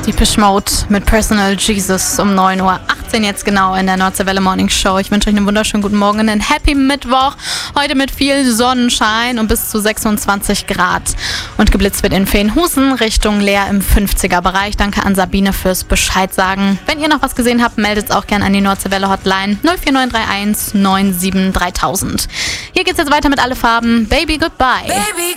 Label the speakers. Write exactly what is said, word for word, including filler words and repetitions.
Speaker 1: Depeche Mode mit Personal Jesus um neun Uhr achtzehn jetzt genau in der Nordseewelle Morning Show. Ich wünsche euch einen wunderschönen guten Morgen, einen Happy Mittwoch. Heute mit viel Sonnenschein und bis zu sechsundzwanzig Grad. Und geblitzt wird in Veenhusen Richtung Leer im fünfziger Bereich. Danke an Sabine fürs Bescheid sagen. Wenn ihr noch was gesehen habt, meldet es auch gerne an die Nordseewelle Hotline null vier neun drei eins neun sieben drei tausend. Hier geht's jetzt weiter mit Alle Farben. Baby Goodbye.
Speaker 2: Baby,